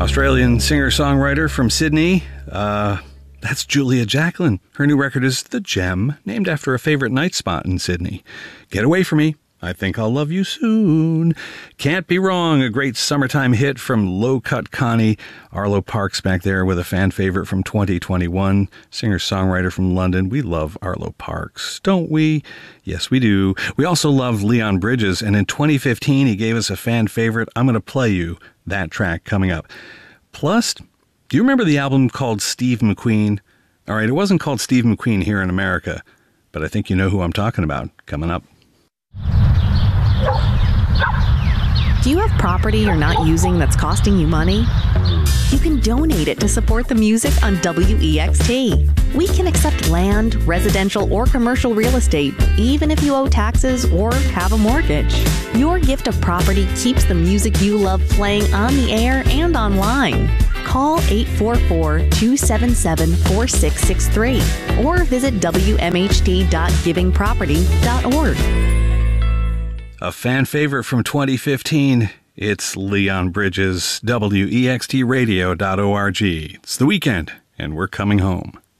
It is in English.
Australian singer-songwriter from Sydney. That's Julia Jacklin. Her new record is The Gem, named after a favorite night spot in Sydney. Get Away From Me, I Think I'll Love You Soon. Can't Be Wrong, a great summertime hit from Low Cut Connie. Arlo Parks back there with a fan favorite from 2021. Singer-songwriter from London. We love Arlo Parks, don't we? Yes, we do. We also love Leon Bridges, and in 2015 he gave us a fan favorite. I'm going to play you that track coming up. Plus, do you remember the album called Steve McQueen? All right, it wasn't called Steve McQueen here in America, but I think you know who I'm talking about coming up. Do you have property you're not using that's costing you money? You can donate it to support the music on WEXT. We can accept land, residential, or commercial real estate, even if you owe taxes or have a mortgage. Your gift of property keeps the music you love playing on the air and online. Call 844-277-4663 or visit WMHT.givingproperty.org. A fan favorite from 2015, it's Leon Bridges, WEXTradio.org. It's the weekend, and we're coming home.